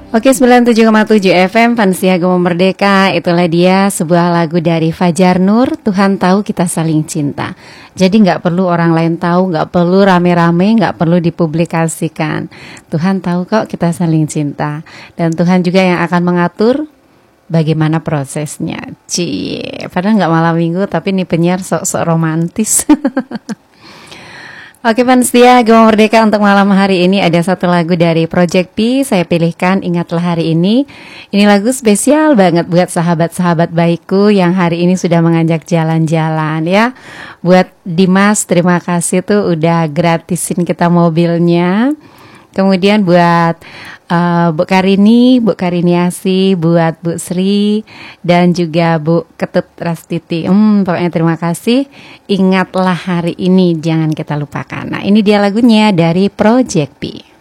Oke, 97,7 FM Fansia Gemo Merdeka. Itulah dia sebuah lagu dari Fajar Nur, Tuhan tahu kita saling cinta. Jadi gak perlu orang lain tahu, gak perlu rame-rame, gak perlu dipublikasikan. Tuhan tahu kok kita saling cinta. Dan Tuhan juga yang akan mengatur bagaimana prosesnya. Cie, padahal gak malam minggu, tapi nih penyiar sok-sok romantis. Oke Fansia Gemo Merdeka, untuk malam hari ini ada satu lagu dari Project P. Saya pilihkan Ingatlah Hari Ini. Ini lagu spesial banget buat sahabat-sahabat baikku yang hari ini sudah mengajak jalan-jalan ya. Buat Dimas, terima kasih tuh udah gratisin kita mobilnya. Kemudian buat Bu Karini, Bu Kariniasi, buat Bu Sri, dan juga Bu Ketut Rastiti. Pokoknya terima kasih. Ingatlah hari ini, jangan kita lupakan. Nah, ini dia lagunya dari Project P.